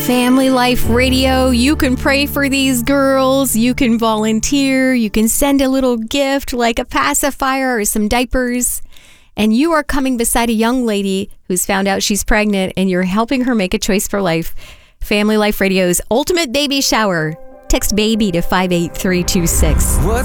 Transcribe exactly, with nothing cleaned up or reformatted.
Family Life Radio. You can pray for these girls. You can volunteer. You can send a little gift like a pacifier or some diapers. And you are coming beside a young lady who's found out she's pregnant, and you're helping her make a choice for life. Family Life Radio's Ultimate Baby Shower. Text BABY to five eight three two six.